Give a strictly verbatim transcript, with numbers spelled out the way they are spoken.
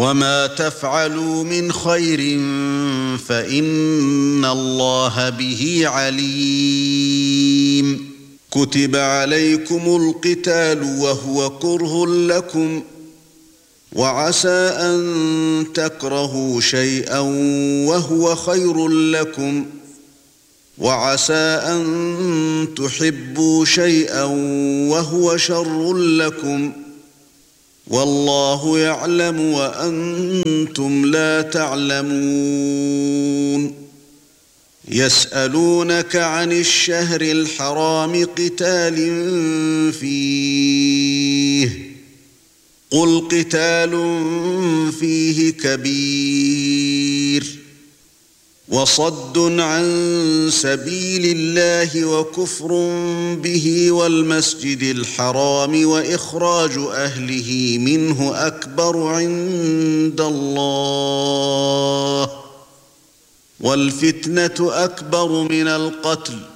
وما تفعلوا من خير فإن الله به عليم كتب عليكم القتال وهو كره لكم وعسى أن تكرهوا شيئا وهو خير لكم وعسى أن تحبوا شيئا وهو شر لكم والله يعلم وأنتم لا تعلمون يسألونك عن الشهر الحرام قتال فيه قل قتال فيه كبير وصد عن سبيل الله وكفر به والمسجد الحرام وإخراج أهله منه أكبر عند الله والفتنة أكبر من القتل